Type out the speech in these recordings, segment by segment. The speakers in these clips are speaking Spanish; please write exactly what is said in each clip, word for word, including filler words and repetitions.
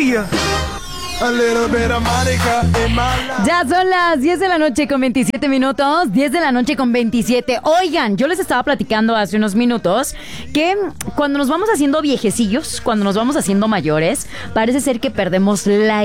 Yeah. A little bit of Monica in my life. Ya son las diez de la noche con veintisiete minutos. diez de la noche con veintisiete. Oigan, yo les estaba platicando hace unos minutos que cuando nos vamos haciendo viejecillos, cuando nos vamos haciendo mayores, parece ser que perdemos la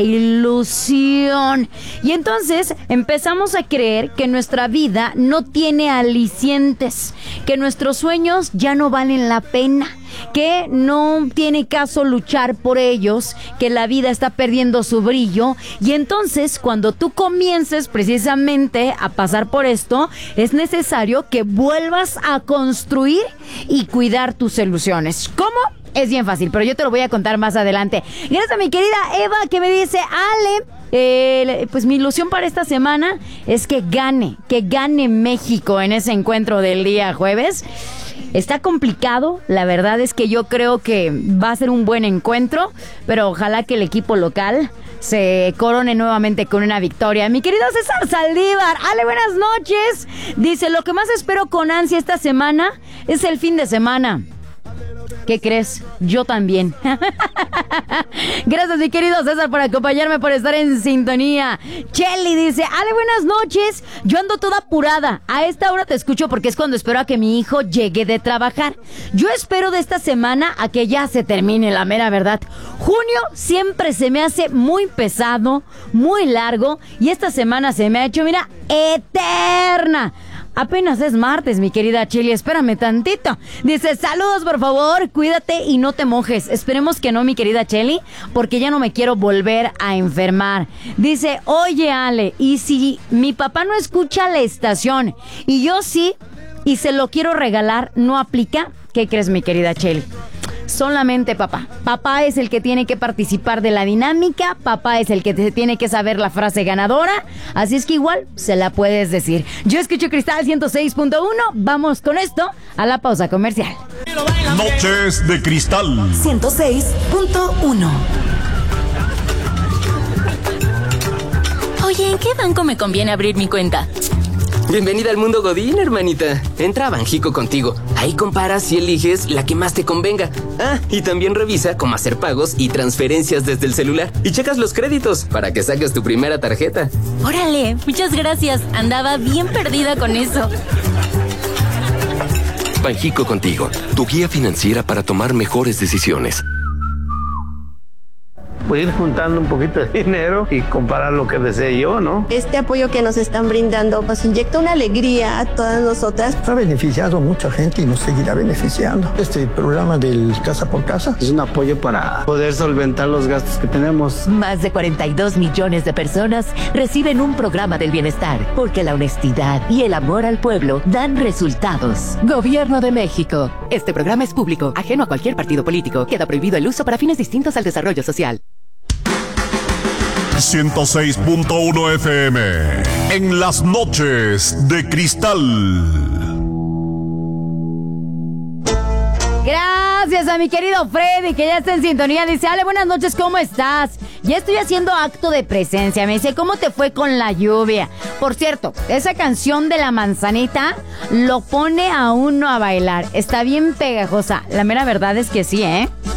ilusión. Y entonces empezamos a creer que nuestra vida no tiene alicientes, que nuestros sueños ya no valen la pena, que no tiene caso luchar por ellos, que la vida está perdiendo su brillo. Y entonces cuando tú comiences precisamente a pasar por esto, es necesario que vuelvas a construir y cuidar tus ilusiones. ¿Cómo? Es bien fácil, pero yo te lo voy a contar más adelante. Gracias a mi querida Eva, que me dice: Ale, eh, pues mi ilusión para esta semana es que gane, que gane México en ese encuentro del día jueves. Está complicado, la verdad es que yo creo que va a ser un buen encuentro, pero ojalá que el equipo local se corone nuevamente con una victoria. Mi querido César Saldívar, Ale, buenas noches. Dice: lo que más espero con ansia esta semana es el fin de semana. ¿Qué crees? Yo también. Gracias, mi querido César, por acompañarme, por estar en sintonía. Chelly dice: Ale, buenas noches. Yo ando toda apurada. A esta hora te escucho porque es cuando espero a que mi hijo llegue de trabajar. Yo espero de esta semana a que ya se termine, la mera verdad. Junio siempre se me hace muy pesado, muy largo, y esta semana se me ha hecho, mira, eterna. Apenas es martes, mi querida Chili, espérame tantito. Dice: saludos, por favor, cuídate y no te mojes. Esperemos que no, mi querida Cheli, porque ya no me quiero volver a enfermar. Dice: oye, Ale, y si mi papá no escucha la estación y yo sí, y se lo quiero regalar, ¿no aplica? ¿Qué crees, mi querida Cheli? Solamente papá. Papá es el que tiene que participar de la dinámica. Papá es el que te tiene que saber la frase ganadora. Así es que igual se la puedes decir. Yo escucho Cristal ciento seis punto uno. Vamos con esto a la pausa comercial. Noches de Cristal ciento seis punto uno. Oye, ¿en qué banco me conviene abrir mi cuenta? Bienvenida al mundo Godín, hermanita. Entra a Banjico Contigo. Ahí comparas y eliges la que más te convenga. Ah, y también revisa cómo hacer pagos y transferencias desde el celular. Y checas los créditos para que saques tu primera tarjeta. Órale, muchas gracias. Andaba bien perdida con eso. Banjico Contigo, tu guía financiera para tomar mejores decisiones. Pues ir juntando un poquito de dinero y comparar lo que desee yo, ¿no? Este apoyo que nos están brindando nos inyecta una alegría a todas nosotras. Ha beneficiado a mucha gente y nos seguirá beneficiando. Este programa del Casa por Casa es un apoyo para poder solventar los gastos que tenemos. Más de cuarenta y dos millones de personas reciben un programa del bienestar, porque la honestidad y el amor al pueblo dan resultados. Gobierno de México. Este programa es público, ajeno a cualquier partido político. Queda prohibido el uso para fines distintos al desarrollo social. ciento seis punto uno F M en las noches de Cristal. Gracias a mi querido Freddy, que ya está en sintonía. Dice: Ale, buenas noches, ¿cómo estás? Ya estoy haciendo acto de presencia. Me dice: ¿cómo te fue con la lluvia? Por cierto, esa canción de La Manzanita lo pone a uno a bailar. Está bien pegajosa. La mera verdad es que sí, ¿eh?